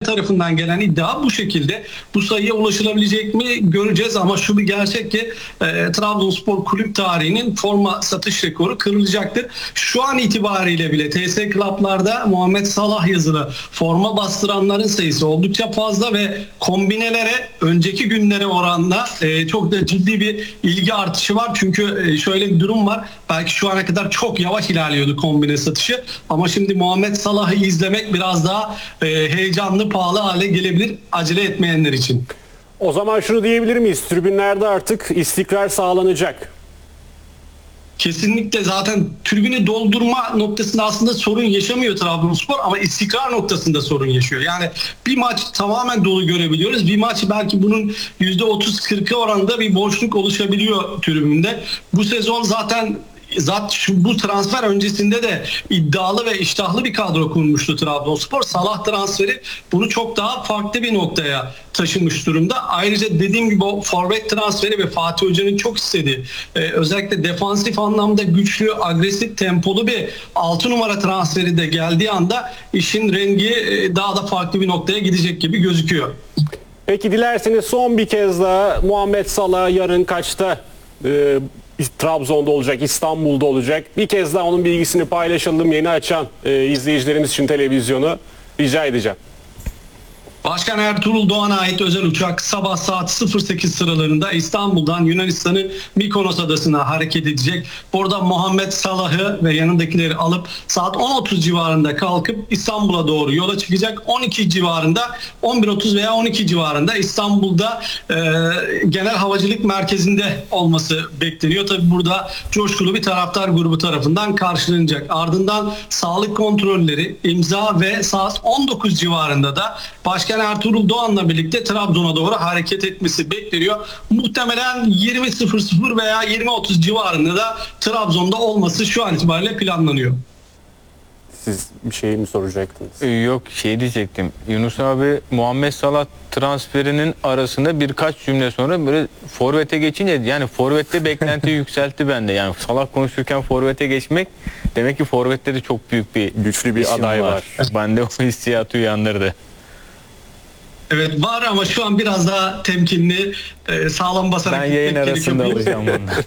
tarafından gelen iddia bu şekilde. Bu sayıya ulaşılabilecek mi göreceğiz ama şu bir gerçek ki Trabzonspor kulüp tarihinin forma satış rekoru kırılacaktır. Şu an itibariyle bile TS Club'larda Muhammed Salah yazılı forma bastıranların sayısı oldukça fazla ve kombinelere önceki günlere oranla çok da ciddi bir ilgi artışı var. Çünkü şöyle bir durum var. Belki şu ana kadar çok yavaş ilerliyordu kombine satışı ama şimdi Muhammed Salah'ı izlemek biraz daha heyecanlı, pahalı hale gelebilir acele etmeyenler için. O zaman şunu diyebilir miyiz? Tribünlerde artık istikrar sağlanacak. Kesinlikle zaten tribünü doldurma noktasında aslında sorun yaşamıyor Trabzonspor ama istikrar noktasında sorun yaşıyor. Yani bir maç tamamen dolu görebiliyoruz. Bir maç belki bunun %30-40'ı oranında bir boşluk oluşabiliyor tribünde. Bu sezon zaten bu transfer öncesinde de iddialı ve iştahlı bir kadro kurmuştu Trabzonspor. Salah transferi bunu çok daha farklı bir noktaya taşımış durumda. Ayrıca dediğim gibi o forvet transferi ve Fatih Hoca'nın çok istediği özellikle defansif anlamda güçlü, agresif, tempolu bir 6 numara transferi de geldiği anda işin rengi daha da farklı bir noktaya gidecek gibi gözüküyor. Peki dilerseniz son bir kez daha Muhammed Salah yarın kaçta Trabzon'da olacak, İstanbul'da olacak. Bir kez daha onun bilgisini paylaşalım yeni açan izleyicilerimiz için televizyonu rica edeceğim. Başkan Ertuğrul Doğan'a ait özel uçak sabah saat 08 sıralarında İstanbul'dan Yunanistan'ın Mikonos adasına hareket edecek. Burada Muhammed Salah'ı ve yanındakileri alıp saat 10.30 civarında kalkıp İstanbul'a doğru yola çıkacak. 12 civarında, 11.30 veya 12 civarında İstanbul'da Genel Havacılık Merkezi'nde olması bekleniyor. Tabi burada coşkulu bir taraftar grubu tarafından karşılanacak. Ardından sağlık kontrolleri, imza ve saat 19 civarında da Başkan Ertuğrul Doğan'la birlikte Trabzon'a doğru hareket etmesi bekleniyor. Muhtemelen 20.00 veya 20.30 civarında da Trabzon'da olması şu an itibariyle planlanıyor. Siz bir şey mi soracaktınız? Yok şey diyecektim. Yunus abi Muhammed Salah transferinin arasında birkaç cümle sonra böyle forvete geçince yani forvette beklenti yükseltti bende. Yani Salah konuşurken forvete geçmek demek ki forvette de çok büyük bir Güçlü bir aday var. Bende o hissiyatı uyandırdı. Evet var ama şu an biraz daha temkinli, sağlam basarak Ben yayın arasında alacağım bunları.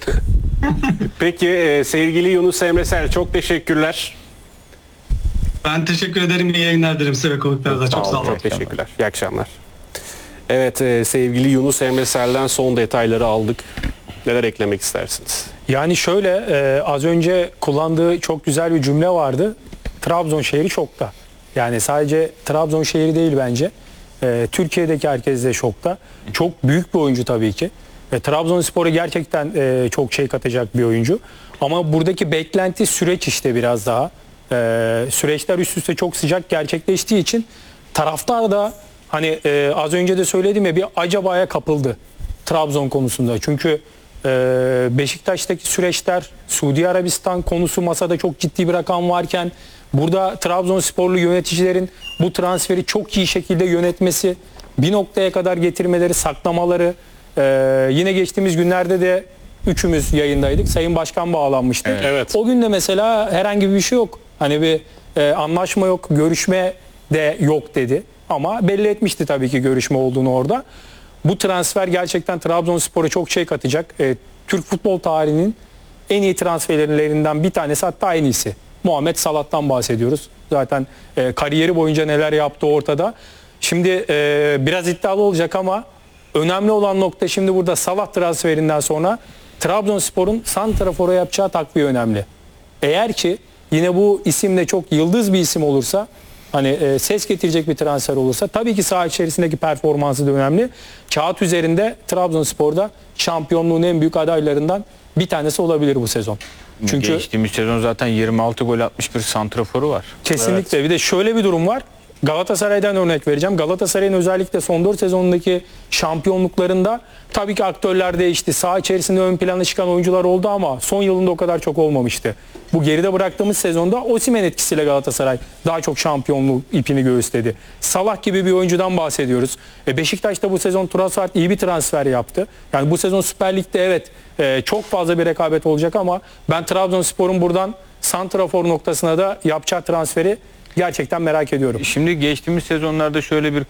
Peki sevgili Yunus Emre Sel çok teşekkürler. Ben teşekkür ederim. İyi yayınlar dilerim size ve konuklarınıza. Çok sağ olun. Çok teşekkürler. İyi akşamlar. Evet sevgili Yunus Emre Sel'den son detayları aldık. Neler eklemek istersiniz? Yani şöyle az önce kullandığı çok güzel bir cümle vardı. Trabzon şehri şokta. Yani sadece Trabzon şehri değil bence. Türkiye'deki herkes de şokta. Çok büyük bir oyuncu tabii ki. Trabzonspor'a gerçekten çok şey katacak bir oyuncu. Ama buradaki beklenti süreç işte biraz daha. Süreçler üst üste çok sıcak gerçekleştiği için taraftar da hani az önce de söyledim ya bir acabaya kapıldı Trabzon konusunda. Çünkü Beşiktaş'taki süreçler, Suudi Arabistan konusu masada çok ciddi bir rakam varken burada Trabzonsporlu yöneticilerin bu transferi çok iyi şekilde yönetmesi, bir noktaya kadar getirmeleri, saklamaları, yine geçtiğimiz günlerde de üçümüz yayındaydık. Sayın Başkan bağlanmıştı. Evet. O gün de mesela herhangi bir şey yok. Hani bir anlaşma yok, görüşme de yok dedi. Ama belli etmişti tabii ki görüşme olduğunu orada. Bu transfer gerçekten Trabzonspor'a çok şey katacak. Türk futbol tarihinin en iyi transferlerinden bir tanesi, hatta en iyisi. Muhammed Salah'tan bahsediyoruz. Zaten kariyeri boyunca neler yaptı ortada. Şimdi biraz iddialı olacak ama önemli olan nokta şimdi burada Salah transferinden sonra Trabzonspor'un santrafora yapacağı takviye önemli. Eğer ki yine bu isimle çok yıldız bir isim olursa, hani ses getirecek bir transfer olursa tabii ki saha içerisindeki performansı da önemli. Kağıt üzerinde Trabzonspor'da şampiyonluğun en büyük adaylarından bir tanesi olabilir bu sezon. Çünkü geçtiğimiz sezon zaten 26 gol atmış bir santraforu var. Kesinlikle. Evet. Bir de şöyle bir durum var. Galatasaray'dan örnek vereceğim. Galatasaray'ın özellikle son 4 sezonundaki şampiyonluklarında tabii ki aktörler değişti. Saha içerisinde ön plana çıkan oyuncular oldu ama son yılında o kadar çok olmamıştı. Bu geride bıraktığımız sezonda Osimhen etkisiyle Galatasaray daha çok şampiyonluk ipini göğüsledi. Salah gibi bir oyuncudan bahsediyoruz. Beşiktaş da bu sezon Trossard iyi bir transfer yaptı. Yani bu sezon Süper Lig'de evet çok fazla bir rekabet olacak ama ben Trabzonspor'un buradan santrafor noktasına da yapacağı transferi gerçekten merak ediyorum. Şimdi geçtiğimiz sezonlarda şöyle bir